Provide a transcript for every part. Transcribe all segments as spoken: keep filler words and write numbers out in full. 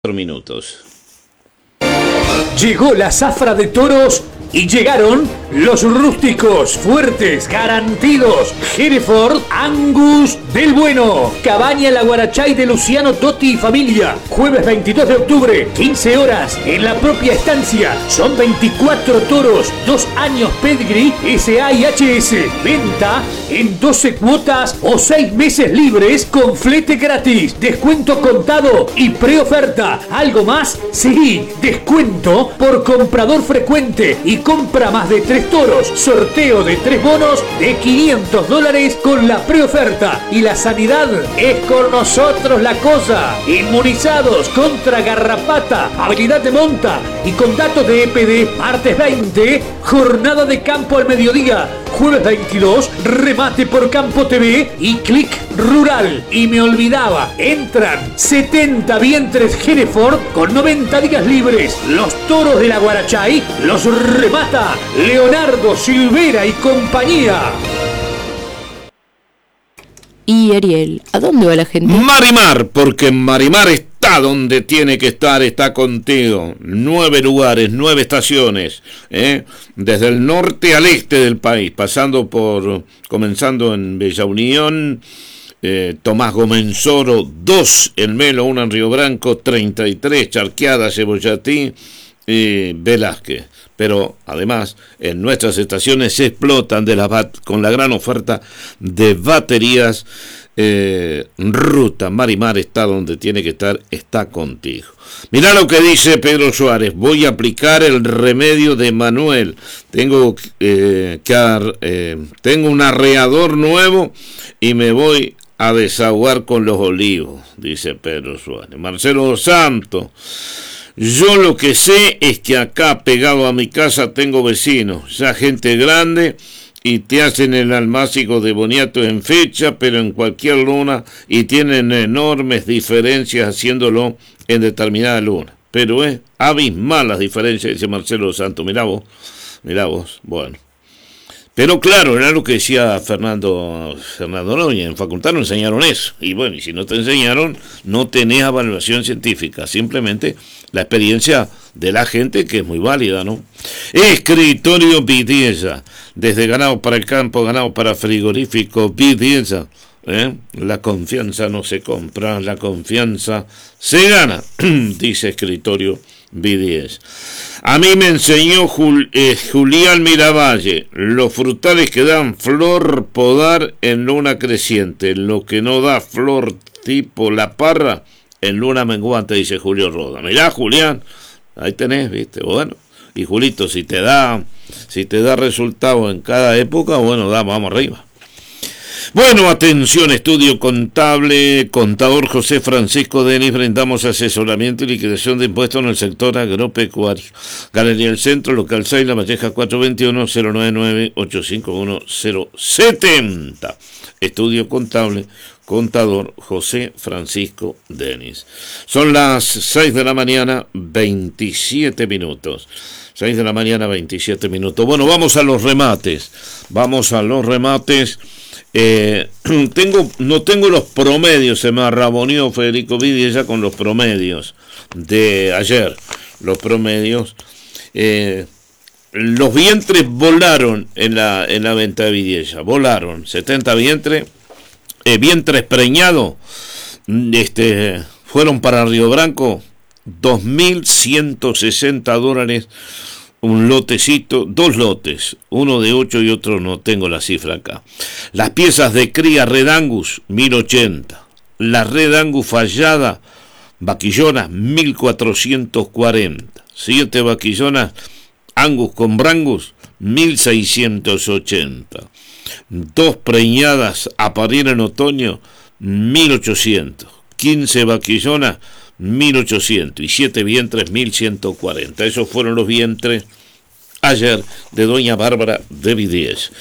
Minutos. Llegó la zafra de toros y llegaron los rústicos, fuertes, garantidos. Hereford Angus del Bueno. Cabaña La Guarachay de Luciano Totti y familia. Jueves veintidós de octubre, quince horas, en la propia estancia. Son veinticuatro toros, dos años pedigree, S A y H S. Venta en doce cuotas o seis meses libres con flete gratis. Descuento contado y preoferta. ¿Algo más? Sí, descuento por comprador frecuente y compra más de tres toros. Sorteo de tres bonos de quinientos dólares con la preoferta. Y la sanidad es con nosotros la cosa. Inmunizados contra garrapata, habilidad de monta y con datos de E P D. Martes veinte, jornada de campo al mediodía. Jueves veintidós, remate por Campo T V y Click Rural. Y me olvidaba, entran setenta vientres Hereford con noventa días libres. Los toros de la Guarachay los remata Leonardo Silvera y compañía. Y Ariel, ¿a dónde va la gente? Marimar, porque Marimar está donde tiene que estar, está contigo. Nueve lugares, nueve estaciones, ¿eh? Desde el norte al este del país, pasando por, comenzando en Bella Unión, eh, Tomás Gomenzoro, dos en Melo, una en Río Branco, treinta y tres, Charqueada, Cebollatí y Velázquez. Pero además en nuestras estaciones se explotan de la bat con la gran oferta de baterías. eh, Ruta Marimar está donde tiene que estar, está contigo. Mirá lo que dice Pedro Suárez: voy a aplicar el remedio de Manuel. Tengo eh, que eh, tengo un arreador nuevo y me voy a desahogar con los olivos, dice Pedro Suárez. Marcelo Santos: yo lo que sé es que acá pegado a mi casa tengo vecinos, ya gente grande, y te hacen el almácigo de boniato en fecha, pero en cualquier luna, y tienen enormes diferencias haciéndolo en determinada luna. Pero es abismal las diferencias, dice Marcelo Santos. Mirá vos, mirá vos, bueno. Pero claro, era lo que decía Fernando Fernando Noña, en facultad no enseñaron eso. Y bueno, y si no te enseñaron, no tenés evaluación científica, simplemente la experiencia de la gente, que es muy válida, ¿no? Escritorio Vidiella, desde ganado para el campo, ganado para frigorífico, Vidiella, ¿eh? La confianza no se compra, la confianza se gana, dice Escritorio Vidiella. A mí me enseñó Jul, eh, Julián Miravalle: los frutales que dan flor podar en luna creciente, lo que no da flor tipo la parra en luna menguante, dice Julio Roda. Mirá, Julián, ahí tenés, viste, bueno. Y Julito, si te da, si te da resultado en cada época, bueno, da, vamos arriba. Bueno, atención, estudio contable, contador José Francisco Denis, brindamos asesoramiento y liquidación de impuestos en el sector agropecuario. Galería del Centro, local seis, La Valleja cuatrocientos veintiuno, cero nueve nueve, ocho cinco uno, cero setenta. Estudio contable, contador José Francisco Denis. Son las seis de la mañana, veintisiete minutos. seis de la mañana, veintisiete minutos. Bueno, vamos a los remates. Vamos a los remates. Eh, tengo, no tengo los promedios, se me arraboneó Federico Vidiella con los promedios de ayer. Los promedios. Eh, los vientres volaron en la, en la venta de Vidiella. Volaron. setenta vientres. Eh, vientres preñados. Este, fueron para Río Branco. dos mil ciento sesenta dólares. Un lotecito, dos lotes, uno de ocho y otro no tengo la cifra acá. Las piezas de cría Red Angus, mil ochenta. La Red Angus fallada, vaquillonas, mil cuatrocientos cuarenta. Siete vaquillonas Angus con Brangus, mil seiscientos ochenta. Dos preñadas a parir en otoño, mil ochocientos. Quince vaquillonas, mil ochocientos, y siete vientres, mil ciento cuarenta. Esos fueron los vientres ayer de doña Bárbara de Vidiella.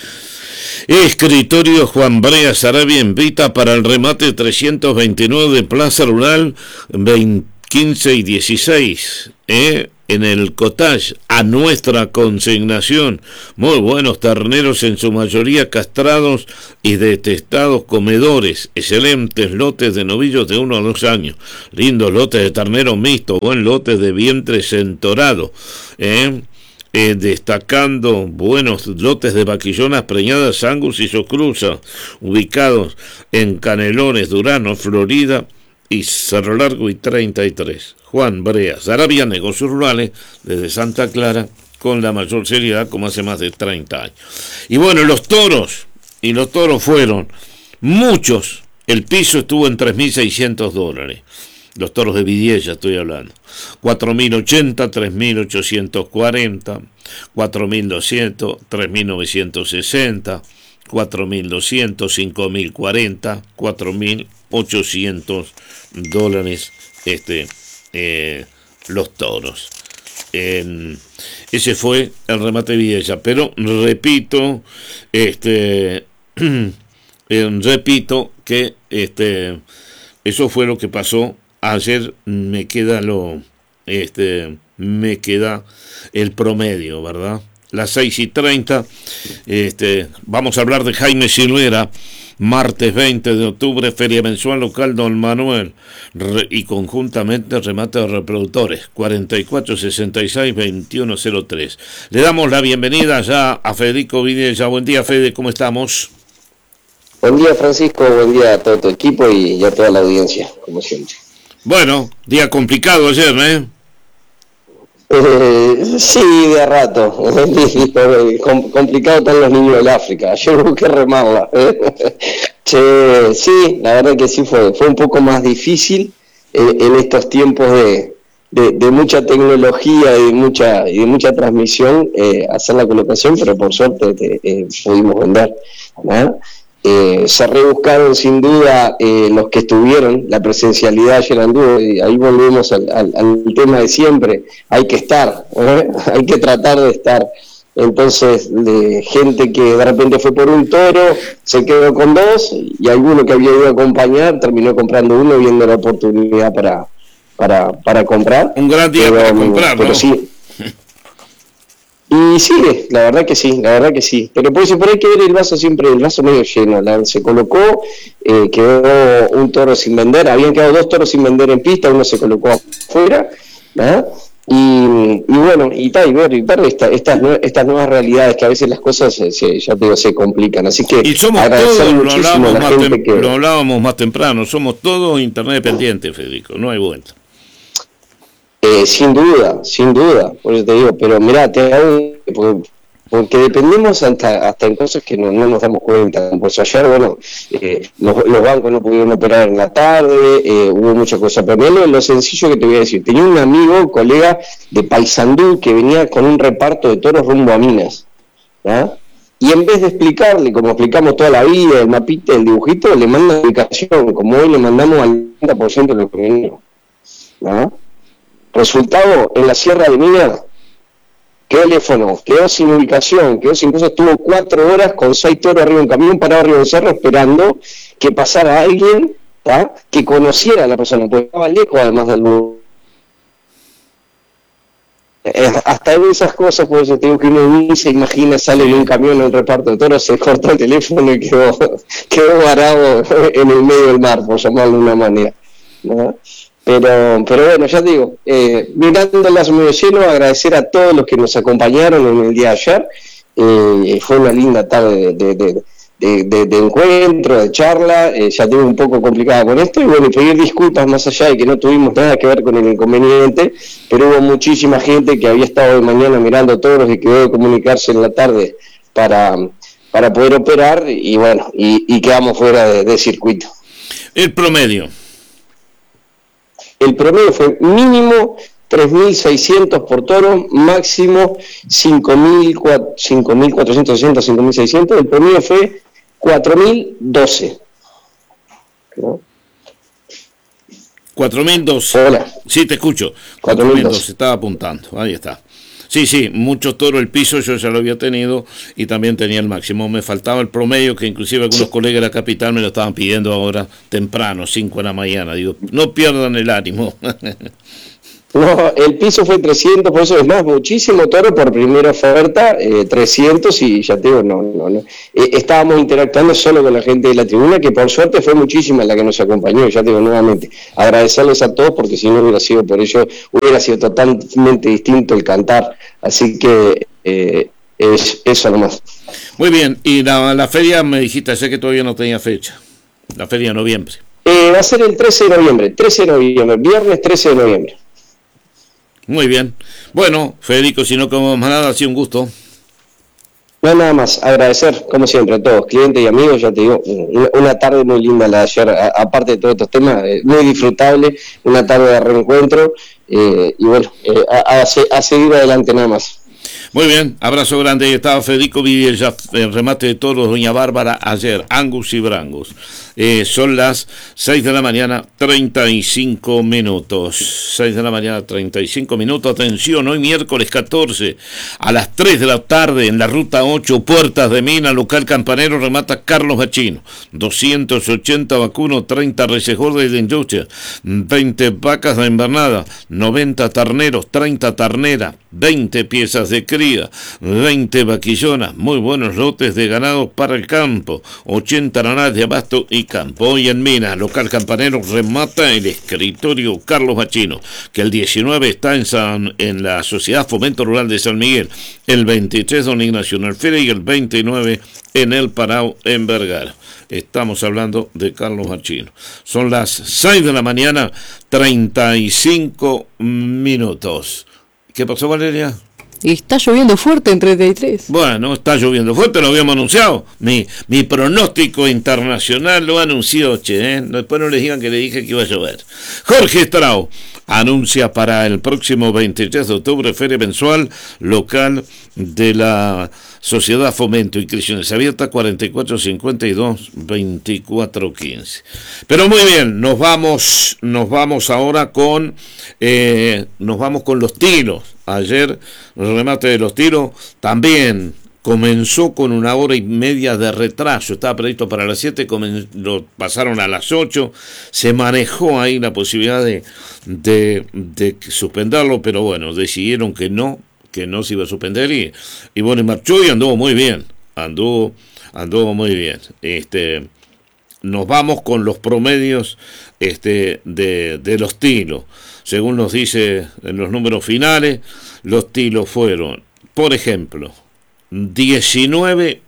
Escritorio Juan Brea Sarabia invita para el remate trescientos veintinueve de Plaza Rural, quince y dieciséis. ¿eh? en el cottage a nuestra consignación. Muy buenos terneros, en su mayoría castrados y detestados comedores. Excelentes lotes de novillos de uno a dos años. Lindos lotes de ternero mixto, buen lote de vientre centorado. ¿eh? Eh, destacando buenos lotes de vaquillonas preñadas, Angus y Socruza, ubicados en Canelones, Durano, Florida y Cerro Largo y treinta y tres. Juan Brea Sarabia, negocios rurales desde Santa Clara, con la mayor seriedad como hace más de treinta años. Y bueno, los toros, y los toros fueron muchos. El piso estuvo en tres mil seiscientos dólares. Los toros de Vidiella estoy hablando. cuatro mil ochenta, tres mil ochocientos cuarenta, cuatro mil doscientos, tres mil novecientos sesenta, cuatro mil doscientos, cinco mil cuarenta, cuatro mil ochocientos dólares este, eh, los toros. Eh, ese fue el remate de Vidiella. Pero repito, este, eh, repito que este, eso fue lo que pasó. Ayer me queda lo, este, me queda el promedio, ¿verdad? Las seis y treinta, este, vamos a hablar de Jaime Silvera, martes veinte de octubre, feria mensual local Don Manuel, re, y conjuntamente remate de reproductores, cuarenta y cuatro sesenta y seis veintiuno cero tres. Le damos la bienvenida ya a Federico Vidiella. Buen día, Fede, ¿cómo estamos? Buen día, Francisco, buen día a todo tu equipo y a toda la audiencia, como siempre. Bueno, día complicado ayer, ¿eh? Eh, sí, de rato. Com- complicado están los niños del África. Ayer hubo que remarla. ¿eh? Che, sí, la verdad que sí fue, fue un poco más difícil eh, en estos tiempos de, de, de mucha tecnología y de mucha, y de mucha transmisión eh, hacer la colocación, pero por suerte te, eh, pudimos vender, ¿no? Eh, se rebuscaron sin duda eh, los que estuvieron, la presencialidad ayer anduvo, y ahí volvemos al, al, al tema de siempre, hay que estar, ¿eh? Hay que tratar de estar. Entonces, de gente que de repente fue por un toro, se quedó con dos, y alguno que había ido a acompañar terminó comprando uno, viendo la oportunidad para, para, para comprar. Un gran día pero, para comprar, pero ¿no? Sí. Y sigue, la verdad que sí, la verdad que sí. Pero por eso por ahí hay que ver el vaso siempre, el vaso medio lleno. La, se colocó, eh, quedó un toro sin vender, habían quedado dos toros sin vender en pista, uno se colocó afuera, ¿no? Y, y bueno, y tal, y ver, y ver esta, estas, estas nuevas realidades que a veces las cosas se, se, ya te digo, se complican. Así que y somos agradecer todos, muchísimo a la gente tem- que... lo hablábamos más temprano, somos todos internet dependientes, Federico, no hay vuelta. Eh, sin duda, sin duda, por eso te digo, pero mirá, te hago, porque, porque dependemos hasta, hasta en cosas que no, no nos damos cuenta. Pues ayer, bueno, eh, los, los bancos no pudieron operar en la tarde, eh, hubo muchas cosas, pero mirá lo, lo sencillo que te voy a decir. Tenía un amigo, colega de Paysandú, que venía con un reparto de toros rumbo a Minas, ¿no? Y en vez de explicarle, como explicamos toda la vida, el mapita, el dibujito, le manda explicación, como hoy le mandamos al treinta por ciento de lo que venía, ¿no? Resultado, en la Sierra de Minas, quedó teléfono, quedó sin ubicación, quedó sin cosas, estuvo cuatro horas con seis toros arriba de un camión parado arriba del cerro esperando que pasara alguien, ¿tá? Que conociera a la persona, porque estaba lejos además del lugar. Eh, hasta en esas cosas, por eso tengo que uno ni se imagina, sale en un camión en el reparto de toros, se cortó el teléfono y quedó, quedó varado en el medio del mar, por llamarlo de una manera, ¿no? Pero, pero bueno, ya te digo, eh, mirándolas medio lleno, agradecer a todos los que nos acompañaron en el día de ayer. Eh, fue una linda tarde de, de, de, de, de encuentro, de charla. Eh, ya tengo un poco complicada con esto, y bueno, y pedir disculpas más allá de que no tuvimos nada que ver con el inconveniente, pero hubo muchísima gente que había estado de mañana mirando toros y quedó de comunicarse en la tarde para, para poder operar, y bueno, y, y quedamos fuera de, de circuito. El promedio. El promedio fue mínimo tres mil seiscientos por toro, máximo cinco mil cuatrocientos sesenta, cinco mil seiscientos, el promedio fue cuatro mil doce. ¿No? cuatro mil doce. Hola. Sí, te escucho. cuatro mil doce, estaba apuntando, ahí está. Sí, sí, mucho toro, el piso yo ya lo había tenido y también tenía el máximo. Me faltaba el promedio, que inclusive algunos sí. colegas de la capital me lo estaban pidiendo ahora temprano, cinco de la mañana. Digo, no pierdan el ánimo. No, el piso fue trescientos, por eso es más, muchísimo toro por primera oferta, eh, trescientos, y ya te digo, no, no, no. Eh, estábamos interactuando solo con la gente de la tribuna, que por suerte fue muchísima la que nos acompañó, ya te digo nuevamente, agradecerles a todos, porque si no hubiera sido por ello, hubiera sido totalmente distinto el cantar, así que eh, es eso nomás. Muy bien, y la, la feria me dijiste, sé que todavía no tenía fecha, la feria de noviembre. Eh, va a ser el trece de noviembre, trece de noviembre, viernes trece de noviembre. Muy bien. Bueno, Federico, si no comemos más nada, ha sido un gusto. No, nada más, agradecer, como siempre, a todos, clientes y amigos, ya te digo, una, una tarde muy linda la de ayer, a, aparte de todos estos temas, eh, muy disfrutable, una tarde de reencuentro, eh, y bueno, eh, a, a, a seguir adelante nada más. Muy bien, abrazo grande. Ahí estaba Federico Villa, el remate de toros, doña Bárbara, ayer, Angus y Brangus. Eh, son las seis de la mañana, treinta y cinco minutos. seis de la mañana, treinta y cinco minutos. Atención, hoy miércoles catorce, a las tres de la tarde, en la ruta ocho, Puertas de Mina, local Campanero, remata Carlos Bachino. doscientos ochenta vacunos, treinta recejores de industria, veinte vacas de invernada, noventa terneros, treinta terneras, veinte piezas de cría, veinte vaquillonas, muy buenos lotes de ganado para el campo, ochenta aranas de abasto y campo. Hoy en Minas, local Campanero, remata el escritorio Carlos Bachino, que el diecinueve está en, San, en la Sociedad Fomento Rural de San Miguel, el veintitrés don Ignacio en Alférez y el veintinueve en El Parao en Vergara. Estamos hablando de Carlos Bachino. Son las seis de la mañana, treinta y cinco minutos. ¿Qué pasó, Valeria? Y está lloviendo fuerte en treinta y tres. Bueno, está lloviendo fuerte, lo habíamos anunciado. Mi, mi pronóstico internacional lo anunció, che, ¿eh? Después no les digan que le dije que iba a llover. Jorge Estrao anuncia para el próximo veintitrés de octubre feria mensual local de la Sociedad Fomento y Inscripciones abierta cuarenta y cuatro cincuenta y dos veinticuatro quince. Pero muy bien, nos vamos, nos vamos ahora con eh, nos vamos con los tiros. Ayer el remate de los tiros también comenzó con una hora y media de retraso, estaba previsto para las siete, lo pasaron a las ocho, se manejó ahí la posibilidad de, de, de suspenderlo, pero bueno, decidieron que no, que no se iba a suspender y, y bueno, y marchó y anduvo muy bien, anduvo, anduvo muy bien. Este, nos vamos con los promedios este, de, de los tiros. Según nos dice en los números finales, los tiros fueron, por ejemplo, diecinueve,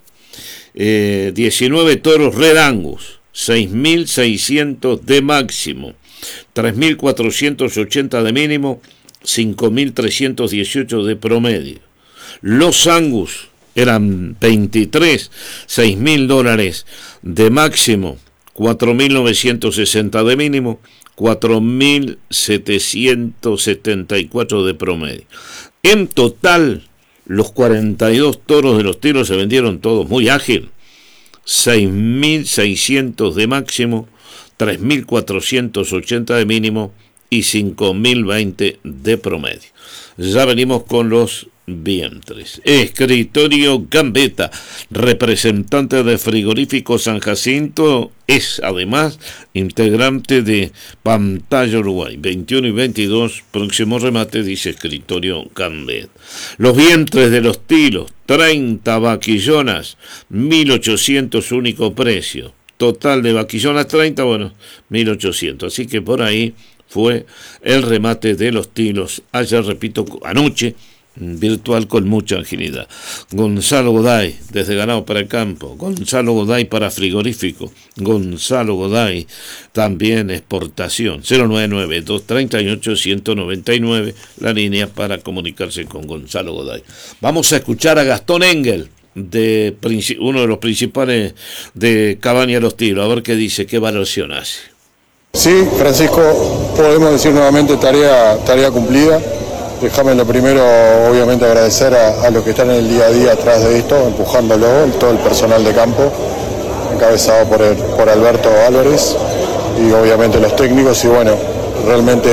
eh, diecinueve toros Red Angus, seis mil seiscientos de máximo, tres mil cuatrocientos ochenta de mínimo, cinco mil trescientos dieciocho de promedio. Los Angus eran veintitrés, seis mil dólares de máximo, cuatro mil novecientos sesenta de mínimo, cuatro mil setecientos setenta y cuatro de promedio. En total, los cuarenta y dos toros de los tiros se vendieron todos muy ágil. seis mil seiscientos de máximo, tres mil cuatrocientos ochenta de mínimo y cinco mil veinte de promedio. Ya venimos con los vientres. Escritorio Gambetta, representante de Frigorífico San Jacinto, es además integrante de Pantalla Uruguay. veintiuno y veintidós, próximo remate, dice Escritorio Gambetta. Los vientres de los tiros, treinta vaquillonas, mil ochocientos único precio. Total de vaquillonas treinta, bueno, mil ochocientos. Así que por ahí fue el remate de los tiros. Ayer, repito, anoche, virtual con mucha agilidad. Gonzalo Goday, desde Ganado para el Campo. Gonzalo Goday para Frigorífico. Gonzalo Goday, también exportación. cero nueve nueve, dos tres ocho, uno nueve nueve, la línea para comunicarse con Gonzalo Goday. Vamos a escuchar a Gastón Engel, de uno de los principales de Cabaña Los Tiros, a ver qué dice, qué valoración hace. Sí, Francisco, podemos decir nuevamente tarea, tarea cumplida. Déjame lo primero, obviamente, agradecer a, a los que están en el día a día atrás de esto, empujándolo, todo el personal de campo, encabezado por, el, por Alberto Álvarez, y obviamente los técnicos, y bueno, realmente,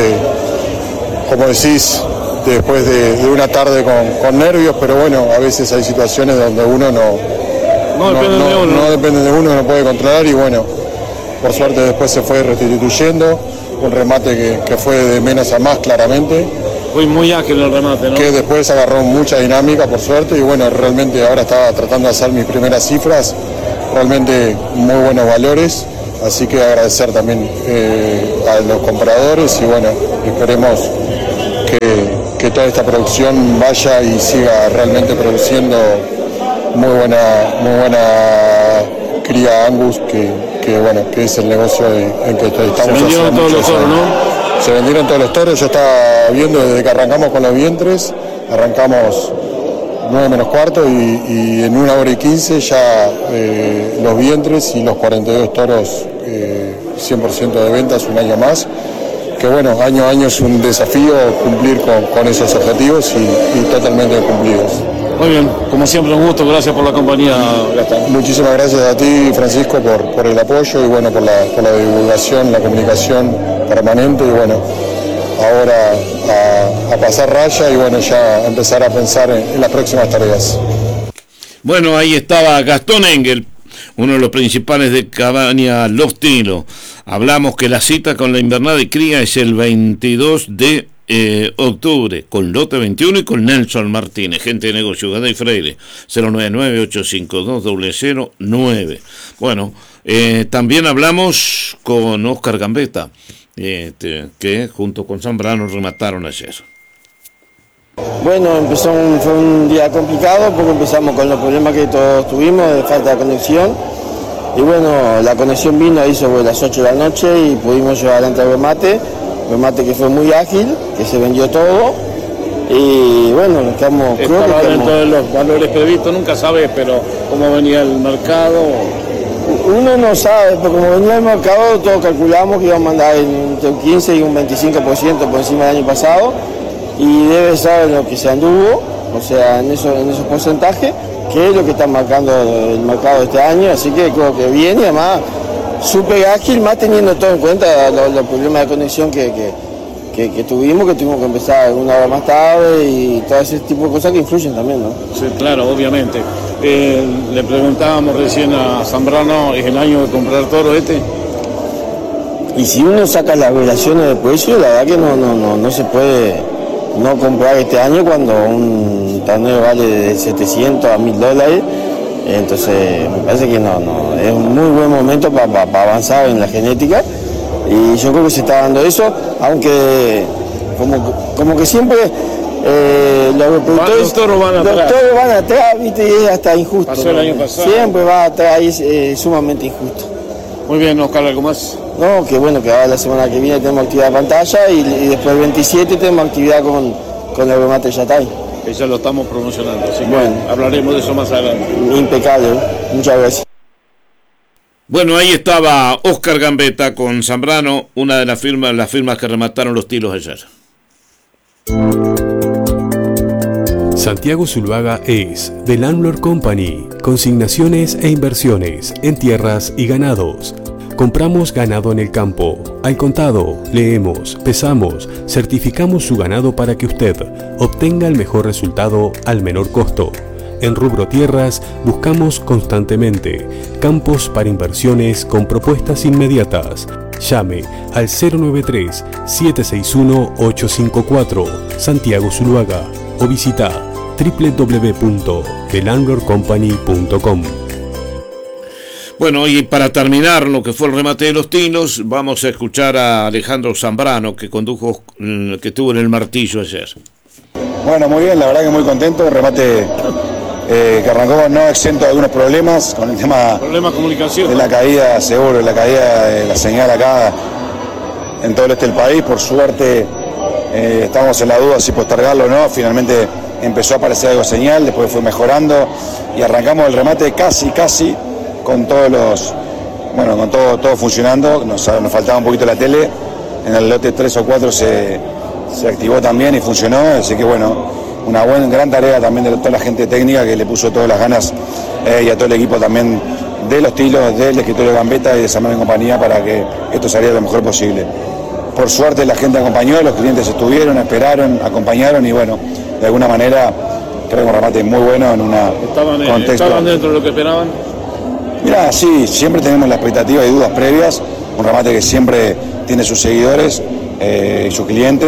como decís, después de, de una tarde con, con nervios, pero bueno, a veces hay situaciones donde uno no, no, no, depende, no, de uno. no depende de uno, no puede controlar, y bueno, por suerte después se fue restituyendo, un remate que, que fue de menos a más claramente. Fue muy ágil el remate, ¿no? Que después agarró mucha dinámica, por suerte, y bueno, realmente ahora estaba tratando de hacer mis primeras cifras, realmente muy buenos valores, así que agradecer también eh, a los compradores y bueno, esperemos que, que toda esta producción vaya y siga realmente produciendo muy buena, muy buena cría Angus, que, que bueno, que es el negocio en que estamos haciendo. Se vendieron todos los toros, ¿no? Se vendieron todos los toros, yo estaba viendo desde que arrancamos con los vientres, arrancamos nueve menos cuarto y, y en una hora y quince ya eh, los vientres y los cuarenta y dos toros eh, cien por ciento de ventas, un año más, que bueno, año a año es un desafío cumplir con, con esos objetivos y, y totalmente cumplidos. Muy bien, como siempre un gusto, gracias por la compañía, Gastón. Muchísimas gracias a ti, Francisco, por, por el apoyo y bueno, por la, por la divulgación, la comunicación permanente y bueno, ahora a, a pasar raya y bueno, ya empezar a pensar en, en las próximas tareas. Bueno, ahí estaba Gastón Engel, uno de los principales de Cabaña Los Tilos. Hablamos que la cita con la invernada de cría es el veintidós de Eh, octubre, con Lote veintiuno y con Nelson Martínez, gente de negocio, Gada y Freire, cero nueve nueve, ocho cinco dos, cero cero nueve. Bueno, eh, también hablamos con Oscar Gambetta, eh, que junto con Zambrano remataron ayer. Bueno, empezó un, fue un día complicado porque empezamos con los problemas que todos tuvimos de falta de conexión. Y bueno, la conexión vino ahí sobre las ocho de la noche y pudimos llevar adelante el remate. remate que fue muy ágil, que se vendió todo y bueno, estamos... Estaba creo que dentro estamos... de los valores previstos, nunca sabes, pero cómo venía el mercado... Uno no sabe, pero como venía el mercado, todos calculamos que íbamos a mandar entre un quince y un veinticinco por ciento por encima del año pasado y debe ser lo que se anduvo, o sea, en, eso, en esos porcentajes, que es lo que está marcando el mercado este año, así que creo que viene, además... súper ágil, más teniendo todo en cuenta los, los problemas de conexión que, que, que, que tuvimos, que tuvimos que empezar una hora más tarde y todo ese tipo de cosas que influyen también, ¿no? Sí, claro, obviamente. Eh, le preguntábamos recién a Zambrano, ¿es el año de comprar toro este? Y si uno saca las relaciones de precio, la verdad que no, no, no, no se puede no comprar este año cuando un ternero vale de setecientos a mil dólares. Entonces me parece que no, no es un muy buen momento para pa, pa avanzar en la genética y yo creo que se está dando eso, aunque como, como que siempre eh, los reproductores los toros van atrás, los toros van atrás, ¿viste? Y es hasta injusto. Pasó el año pasado. Siempre va atrás y es eh, sumamente injusto. Muy bien, Oscar, ¿algo más? No, que bueno, que ahora la semana que viene tenemos actividad de pantalla y, y después el veintisiete tenemos actividad con, con el remate Yatay. Que ya lo estamos promocionando, así que bueno, hablaremos de eso más adelante. Impecable, muchas gracias. Bueno, ahí estaba Oscar Gambetta con Zambrano, una de las firmas, las firmas que remataron los tiros ayer. Santiago Zuluaga es The Landlord Company, consignaciones e inversiones en tierras y ganados. Compramos ganado en el campo, al contado, leemos, pesamos, certificamos su ganado para que usted obtenga el mejor resultado al menor costo. En rubro tierras buscamos constantemente campos para inversiones con propuestas inmediatas. Llame al cero nueve tres, siete seis uno, ocho cinco cuatro Santiago Zuluaga o visita doble u doble u doble u punto the landlord company punto com. Bueno, y para terminar lo que fue el remate de los tilos, vamos a escuchar a Alejandro Zambrano, que condujo, que estuvo en el martillo ayer. Bueno, muy bien, la verdad que muy contento, un remate eh, que arrancó no exento de algunos problemas, con el tema Problema de comunicación. de la caída, seguro, la caída de la señal acá en todo el este del país. Por suerte eh, estábamos en la duda si postergarlo o no, finalmente empezó a aparecer algo señal, después fue mejorando y arrancamos el remate casi, casi con todos los, bueno, con todo, todo funcionando. Nos, nos faltaba un poquito la tele, en el lote tres o cuatro se, se activó también y funcionó, así que bueno, una buena, gran tarea también de toda la gente técnica que le puso todas las ganas eh, y a todo el equipo también de los tilos, del escritorio de Gambetta y de Zambrano y compañía para que esto saliera lo mejor posible. Por suerte la gente acompañó, los clientes estuvieron, esperaron, acompañaron y bueno, de alguna manera creo que un remate muy bueno en un contexto. ¿Estaban dentro de lo que esperaban? Mirá, sí, siempre tenemos la expectativa y dudas previas, un remate que siempre tiene sus seguidores eh, y sus clientes,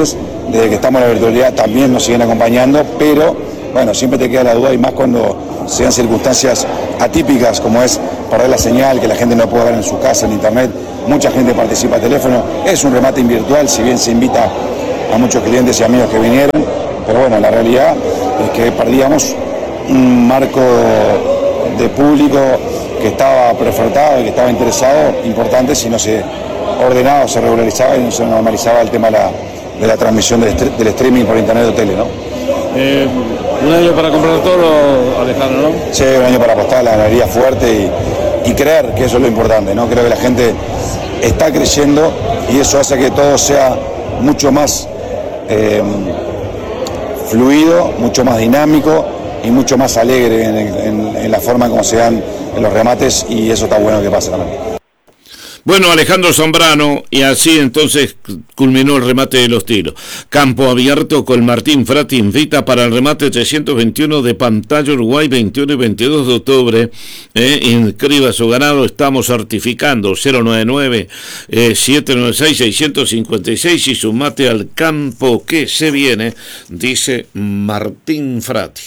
desde que estamos en la virtualidad también nos siguen acompañando, pero bueno, siempre te queda la duda y más cuando sean circunstancias atípicas como es perder la señal, que la gente no puede ver en su casa, en internet, mucha gente participa a teléfono, es un remate virtual, si bien se invita a muchos clientes y amigos que vinieron, pero bueno, la realidad es que perdíamos un marco de público que estaba preofertado y que estaba interesado, importante si no se ordenaba, se regularizaba y no se normalizaba el tema de la, de la transmisión del, del streaming por internet o tele, ¿no? Eh, un año para comprar toro, Alejandro, ¿no? Sí, un año para apostar a la ganadería fuerte y, y creer que eso es lo importante, ¿no? Creo que la gente está creyendo y eso hace que todo sea mucho más eh, fluido, mucho más dinámico y mucho más alegre en, en, en la forma como se dan en los remates y eso está bueno que pase también. Bueno, Alejandro Zambrano, y así entonces culminó el remate de los tiros. Campo abierto con Martín Frati invita para el remate trescientos veintiuno de Pantalla Uruguay, veintiuno y veintidós de octubre. Eh, inscriba su ganado, estamos certificando cero nueve nueve, siete nueve seis, seis cinco seis y sumate al campo que se viene, dice Martín Frati.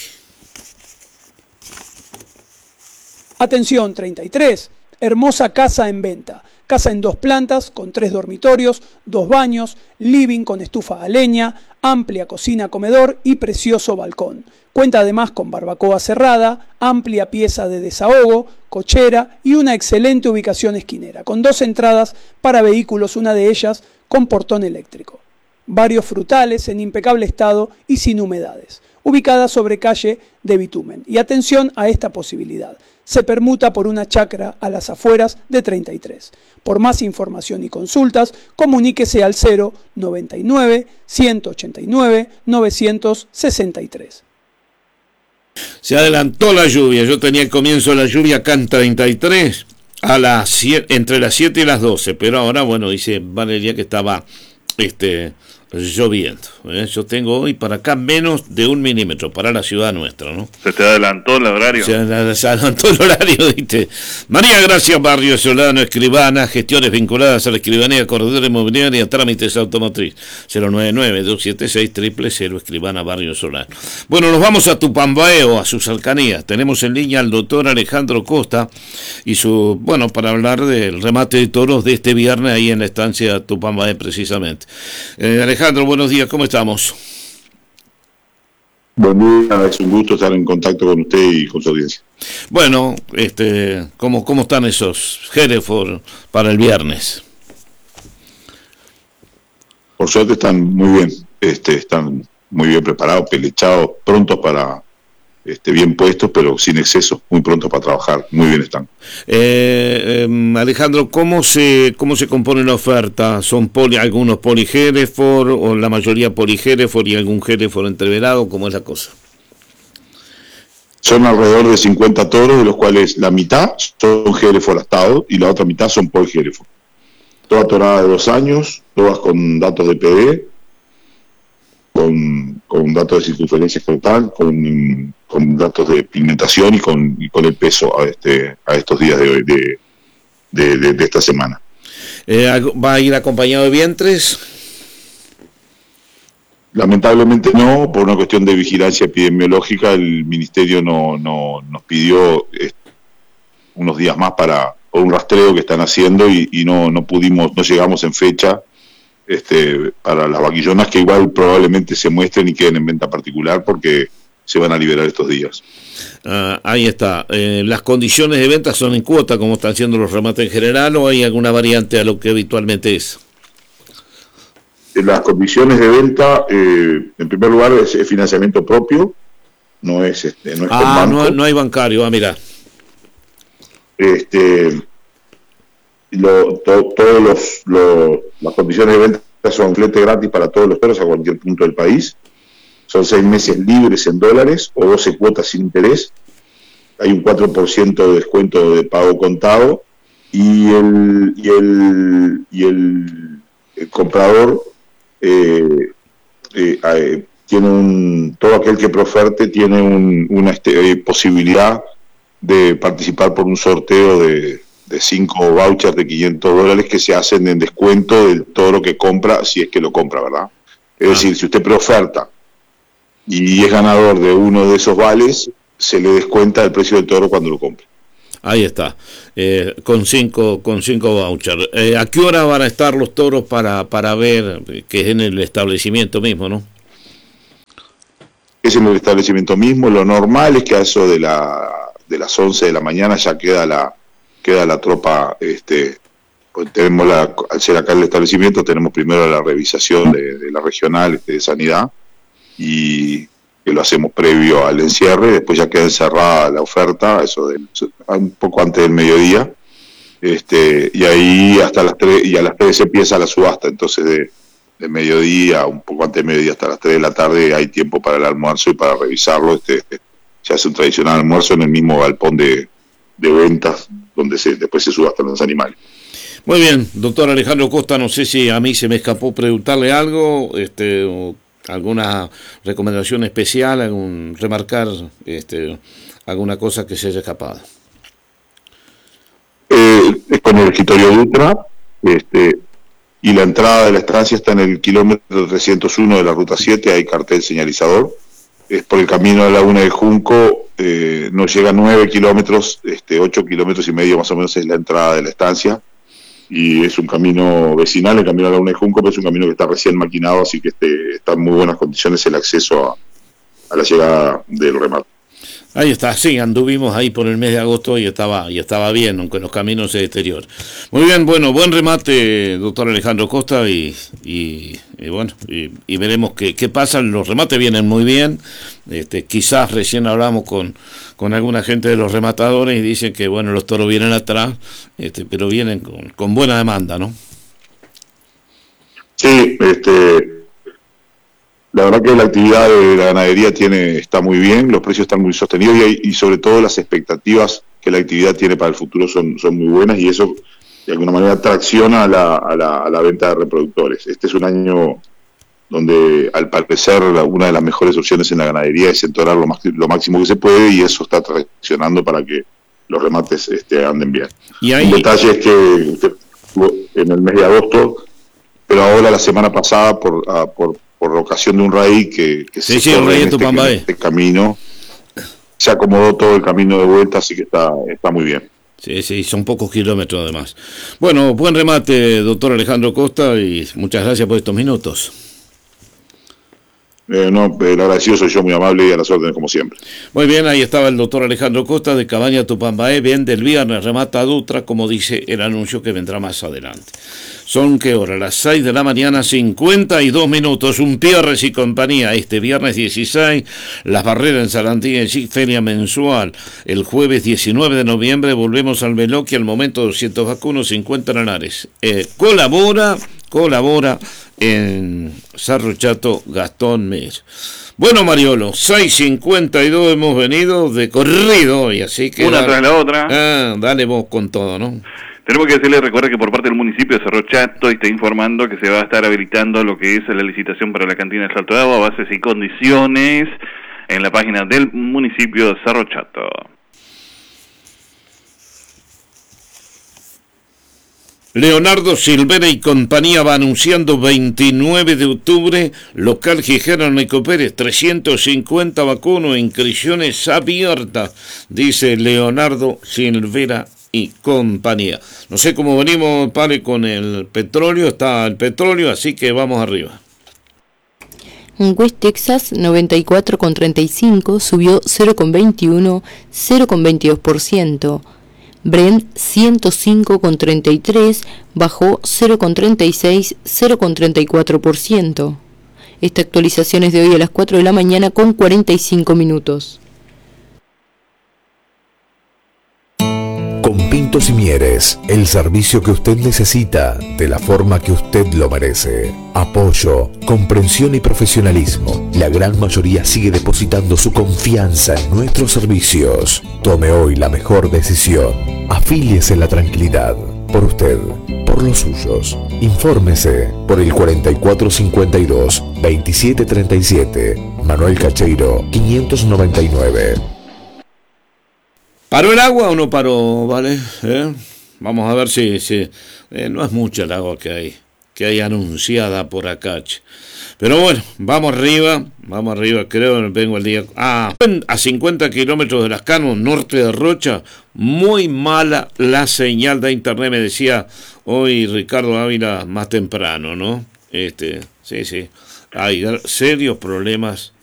Atención, treinta y tres, hermosa casa en venta. Casa en dos plantas, con tres dormitorios, dos baños, living con estufa a leña, amplia cocina-comedor y precioso balcón. Cuenta además con barbacoa cerrada, amplia pieza de desahogo, cochera y una excelente ubicación esquinera, con dos entradas para vehículos, una de ellas con portón eléctrico. Varios frutales en impecable estado y sin humedades, ubicada sobre calle de bitumen. Y atención a esta posibilidad. Se permuta por una chacra a las afueras de treinta y tres. Por más información y consultas, comuníquese al cero noventa y nueve, ciento ochenta y nueve, novecientos sesenta y tres. Se adelantó la lluvia, yo tenía el comienzo de la lluvia acá en treinta y tres, a las siete, entre las siete y las doce, pero ahora, bueno, dice Valeria que estaba este, lloviendo. ¿eh? Yo tengo hoy para acá menos de un milímetro para la ciudad nuestra, ¿no? Se te adelantó el horario. Se, se adelantó el horario, ¿viste? María Gracia Barrio Solano, escribana, gestiones vinculadas a la escribanía, corredora inmobiliaria, trámites automotriz. cero nueve nueve, dos siete seis, cero cero cero, escribana Barrio Solano. Bueno, nos vamos a Tupambaeo, a sus cercanías. Tenemos en línea al doctor Alejandro Costa y su, bueno, para hablar del remate de toros de este viernes ahí en la estancia Tupambaeo precisamente. Eh, Alejandro, buenos días, ¿cómo estamos? Buen día, es un gusto estar en contacto con usted y con su audiencia. Bueno, este, ¿cómo, cómo están esos Hereford para el viernes? Por suerte están muy bien, este, están muy bien preparados, pelechados, prontos para, este, bien puestos, pero sin exceso, muy prontos para trabajar, muy bien están. Eh, eh, Alejandro, ¿cómo se cómo se compone la oferta? ¿Son poli, algunos poli Hereford o la mayoría poli Hereford y algún Hereford entreverado? ¿Cómo es la cosa? Son alrededor de cincuenta toros, de los cuales la mitad son Hereford astados y la otra mitad son poli Hereford. Toda torada de dos años, todas con datos de P D, con, con datos de circunferencia escrotal, con, con datos de pigmentación y con, y con el peso a este a estos días de, de, de, de, de esta semana. Eh, ¿Va a ir acompañado de vientres? Lamentablemente no, por una cuestión de vigilancia epidemiológica, el Ministerio no, no nos pidió eh, unos días más para por un rastreo que están haciendo y, y no, no pudimos, no llegamos en fecha este, para las vaquillonas que igual probablemente se muestren y queden en venta particular porque se van a liberar estos días. Ah, ahí está. Eh, ¿Las condiciones de venta son en cuota como están siendo los remates en general o hay alguna variante a lo que habitualmente es? Las condiciones de venta, eh, en primer lugar, es, es financiamiento propio, no es, este, no es ah, con banco. No, no hay bancario, ah, mira. Este, lo, to, todos los, los las condiciones de venta son flete gratis para todos los toros a cualquier punto del país, son seis meses libres en dólares o doce cuotas sin interés, hay un cuatro por ciento de descuento de pago contado y el y el y el, el comprador eh, eh, eh, tiene un todo aquel que proferte tiene un, una este, eh, posibilidad de participar por un sorteo de, de cinco vouchers de quinientos dólares que se hacen en descuento del toro que compra, si es que lo compra, ¿verdad? Es decir, si usted preoferta y es ganador de uno de esos vales, se le descuenta el precio del toro cuando lo compre. Ahí está, eh, con cinco con cinco vouchers. Eh, ¿A qué hora van a estar los toros para, para ver, que es en el establecimiento mismo, no? Es en el establecimiento mismo. Lo normal es que a eso de la de las once de la mañana ya queda la queda la tropa. Este, pues tenemos la, al ser acá el establecimiento, tenemos primero la revisación de, de la regional este, de sanidad, y que lo hacemos previo al encierre. Después ya queda encerrada la oferta, eso de un poco antes del mediodía, este, y ahí hasta las tres, y a las tres se empieza la subasta. Entonces de, de mediodía, un poco antes del mediodía hasta las tres de la tarde hay tiempo para el almuerzo y para revisarlo. Este, se hace un tradicional almuerzo en el mismo galpón de, de ventas donde se, después se subastan los animales. Muy bien, doctor Alejandro Costa, no sé si a mí se me escapó preguntarle algo, este, o alguna recomendación especial, algún remarcar, este, alguna cosa que se haya escapado. Eh, es con el escritorio Dutra, este, y la entrada de la estancia está en el kilómetro trescientos uno de la ruta siete, hay cartel señalizador. Es por el camino de la Laguna de Junco, eh, no llega a nueve kilómetros, este, ocho kilómetros y medio más o menos es la entrada de la estancia, y es un camino vecinal, el camino de la Laguna de Junco, pero es un camino que está recién maquinado, así que este, está en muy buenas condiciones el acceso a, a la llegada del remate. Ahí está, sí, anduvimos ahí por el mes de agosto y estaba y estaba bien, aunque los caminos se deterioran. Muy bien, bueno, buen remate, doctor Alejandro Costa, y, y, y bueno, y, y veremos qué, qué pasa. Los remates vienen muy bien, este, quizás recién hablamos con, con alguna gente de los rematadores y dicen que, bueno, los toros vienen atrás, este, pero vienen con, con buena demanda, ¿no? Sí, este... la verdad que la actividad de la ganadería tiene está muy bien, los precios están muy sostenidos, y, hay, y sobre todo las expectativas que la actividad tiene para el futuro son, son muy buenas, y eso de alguna manera tracciona a la, a, la, a la venta de reproductores. Este es un año donde al parecer una de las mejores opciones en la ganadería es entorar lo, más, lo máximo que se puede, y eso está traccionando para que los remates este, anden bien. ¿Y ahí? Un detalle es que usted en el mes de agosto, pero ahora la semana pasada por, a, por por ocasión de un raíz que, que sí, se sí, corre en en este, en este camino, se acomodó todo el camino de vuelta, así que está, está muy bien. Sí, sí, son pocos kilómetros además. Bueno, buen remate, doctor Alejandro Costa, y muchas gracias por estos minutos. Eh, no, el agradecido soy yo, muy amable y a las órdenes como siempre. Muy bien, ahí estaba el doctor Alejandro Costa de Cabaña Tupambaé, bien del viernes, remata Dutra, como dice el anuncio que vendrá más adelante. Son, ¿qué hora? Las seis de la mañana, cincuenta y dos minutos, un Pierres y compañía, este viernes dieciséis, Las Barreras en Sarandí, en feria mensual, el jueves diecinueve de noviembre, volvemos al Meloqui, al momento doscientos vacunos, cincuenta Lanares. Eh, colabora, colabora en Cerro Chato, Gastón Mer. Bueno, Mariolo, seis cincuenta y dos hemos venido de corrido hoy, así que... Una dale, tras la otra. Ah, dale vos con todo, ¿no? Tenemos que decirle, recuerda que por parte del municipio de Cerro Chato está informando que se va a estar habilitando lo que es la licitación para la cantina de Salto de Agua, bases y condiciones, en la página del municipio de Cerro Chato. Leonardo Silvera y compañía va anunciando veintinueve de octubre, local Gijero Nico Pérez, trescientos cincuenta vacunos, inscripciones abiertas, dice Leonardo Silvera y compañía. No sé cómo venimos, padre, con el petróleo, está el petróleo, así que vamos arriba. West Texas noventa y cuatro con treinta y cinco subió cero con veintiuno, cero con veintidós por ciento. Brent ciento cinco con treinta y tres bajó cero con treinta y seis, cero con treinta y cuatro por ciento. Esta actualización es de hoy a las cuatro de la mañana con cuarenta y cinco minutos. Con Pintos y Mieres, el servicio que usted necesita, de la forma que usted lo merece. Apoyo, comprensión y profesionalismo. La gran mayoría sigue depositando su confianza en nuestros servicios. Tome hoy la mejor decisión. Afíliese en la tranquilidad. Por usted, por los suyos. Infórmese por el cuarenta y cuatro cincuenta y dos, veintisiete treinta y siete. Manuel Cacheiro, quinientos noventa y nueve. ¿Paró el agua o no paró, vale? ¿Eh? Vamos a ver si... si eh, no es mucha el agua que hay. que hay anunciada por acá. Che. Pero bueno, vamos arriba, vamos arriba, creo que vengo el día... Ah, a cincuenta kilómetros de Las Canas, norte de Rocha, muy mala la señal de internet, me decía hoy Ricardo Ávila más temprano, ¿no? Este, sí, sí, hay serios problemas